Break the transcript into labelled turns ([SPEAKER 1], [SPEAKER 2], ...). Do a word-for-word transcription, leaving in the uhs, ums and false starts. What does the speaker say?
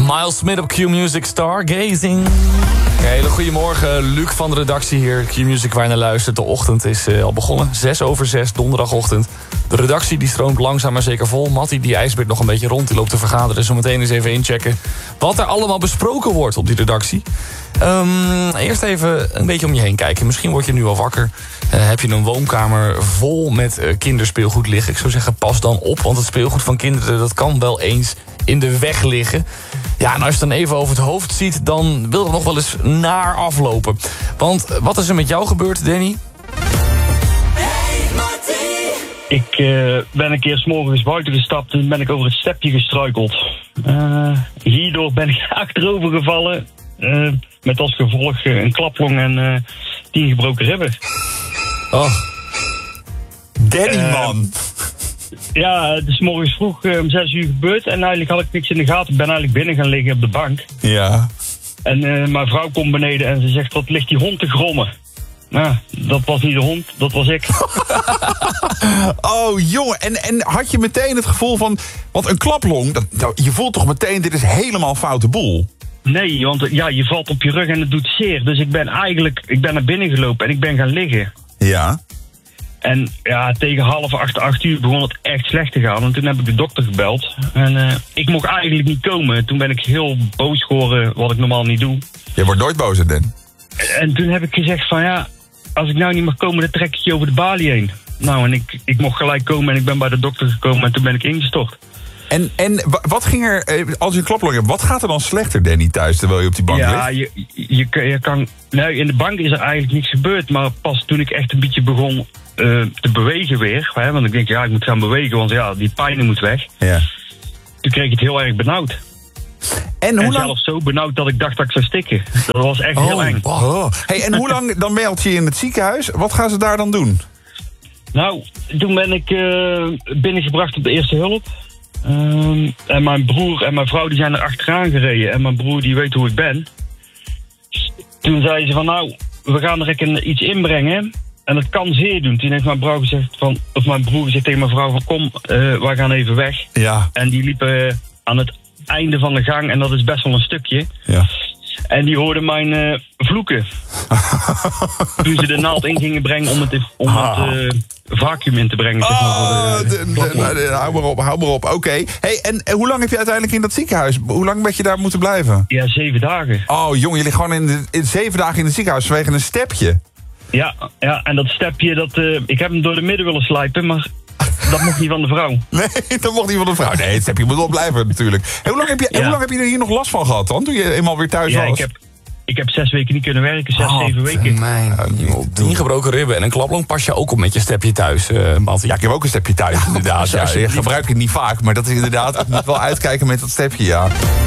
[SPEAKER 1] Miles Smith op Q-Music, Stargazing. Een hele goede morgen, Luc van de redactie hier. Q-Music waar je naar luistert. De ochtend is uh, al begonnen. Zes over zes, donderdagochtend. De redactie die stroomt langzaam maar zeker vol. Mattie die ijsbeert nog een beetje rond. Die loopt te vergaderen. Zometeen eens even inchecken wat er allemaal besproken wordt op die redactie. Um, eerst even een beetje om je heen kijken. Misschien word je nu al wakker. Uh, heb je een woonkamer vol met uh, kinderspeelgoed liggen. Ik zou zeggen, pas dan op. Want het speelgoed van kinderen, dat kan wel eens in de weg liggen. Ja, en als je het dan even over het hoofd ziet, dan wil het nog wel eens naar aflopen. Want wat is er met jou gebeurd, Danny?
[SPEAKER 2] Ik uh, ben een keer 's morgens buiten gestapt en ben ik over het stepje gestruikeld. Uh, hierdoor ben ik achterover gevallen. Uh, met als gevolg uh, een klaplong en uh, tien gebroken ribben.
[SPEAKER 1] Oh.
[SPEAKER 3] Danny, uh, man.
[SPEAKER 2] Ja, het is morgens vroeg uh, om zes uur gebeurd. En eigenlijk had ik niks in de gaten. Ik ben eigenlijk binnen gaan liggen op de bank.
[SPEAKER 3] Ja.
[SPEAKER 2] En uh, mijn vrouw komt beneden en ze zegt, wat ligt die hond te grommen? Nou, dat was niet de hond, dat was ik.
[SPEAKER 3] Oh, jongen. En, en had je meteen het gevoel van... Want een klaplong, dat, dat, je voelt toch meteen, dit is helemaal foute boel?
[SPEAKER 2] Nee, want ja, je valt op je rug en het doet zeer. Dus ik ben eigenlijk, ik ben naar binnen gelopen en ik ben gaan liggen.
[SPEAKER 3] Ja.
[SPEAKER 2] En ja, tegen half acht, acht uur begon het echt slecht te gaan. En toen heb ik de dokter gebeld. En uh, ik mocht eigenlijk niet komen. Toen ben ik heel boos geworden, wat ik normaal niet doe.
[SPEAKER 3] Je wordt nooit boos, hè, Dan?
[SPEAKER 2] En toen heb ik gezegd van ja, als ik nou niet mag komen, dan trek ik je over de balie heen. Nou, en ik, ik mocht gelijk komen en ik ben bij de dokter gekomen en toen ben ik ingestort.
[SPEAKER 3] En, en wat ging er, als je een klaplong hebt, wat gaat er dan slechter, Danny, thuis, terwijl je op die bank ligt?
[SPEAKER 2] Ja, je, je, je kan... Nou, in de bank is er eigenlijk niets gebeurd, maar pas toen ik echt een beetje begon uh, te bewegen weer, hè, want ik denk, ja, ik moet gaan bewegen, want ja, die pijn moet weg.
[SPEAKER 3] Ja.
[SPEAKER 2] Toen kreeg ik het heel erg benauwd.
[SPEAKER 3] En, hoe
[SPEAKER 2] en
[SPEAKER 3] lang...
[SPEAKER 2] zelfs zo benauwd dat ik dacht dat ik zou stikken. Dat was echt
[SPEAKER 3] oh,
[SPEAKER 2] heel eng.
[SPEAKER 3] Oh. Hey, en hoe lang dan meld je in het ziekenhuis? Wat gaan ze daar dan doen?
[SPEAKER 2] Nou, toen ben ik uh, binnengebracht op de eerste hulp. Um, en mijn broer en mijn vrouw die zijn er achteraan gereden. En mijn broer die weet hoe ik ben. Toen zei ze van nou, we gaan er een, iets inbrengen. En dat kan zeer doen. Toen heeft mijn, vrouw gezegd van, of mijn broer gezegd tegen mijn vrouw van kom, uh, wij gaan even weg.
[SPEAKER 3] Ja.
[SPEAKER 2] En die liepen uh, aan het einde van de gang en dat is best wel een stukje.
[SPEAKER 3] Ja.
[SPEAKER 2] En die hoorden mijn uh, vloeken. Toen ze de naald in gingen brengen om het, om
[SPEAKER 3] ah.
[SPEAKER 2] het uh, vacuüm in te brengen. Zeg maar,
[SPEAKER 3] oh,
[SPEAKER 2] voor de,
[SPEAKER 3] de, de, de, de, hou maar op, hou maar op. Oké. Okay. Hey, en, en hoe lang heb je uiteindelijk in dat ziekenhuis? Hoe lang ben je daar moeten blijven?
[SPEAKER 2] Ja, zeven dagen.
[SPEAKER 3] Oh, jongen, je ligt gewoon in, de, in zeven dagen in het ziekenhuis vanwege een stepje.
[SPEAKER 2] Ja, ja, en dat stepje, dat, uh, ik heb hem door de midden willen slijpen, maar dat mocht niet van de vrouw.
[SPEAKER 3] Nee, dat mocht niet van de vrouw. Nee, het stepje moet wel blijven natuurlijk. Hey, hoe lang heb je, ja. hoe lang heb je er hier nog last van gehad dan, toen je eenmaal weer thuis
[SPEAKER 2] ja,
[SPEAKER 3] was?
[SPEAKER 2] Ik heb, ik heb zes weken niet kunnen werken, zes,
[SPEAKER 1] oh,
[SPEAKER 2] zeven weken.
[SPEAKER 1] Mijn, tien gebroken ribben en een klaplong pas je ook op met je stepje thuis, uh, Mattie.
[SPEAKER 3] Ja, ik heb ook een stepje thuis, inderdaad. Ja, je gebruikt het niet vaak, maar dat is inderdaad, ik moet wel uitkijken met dat stepje, ja.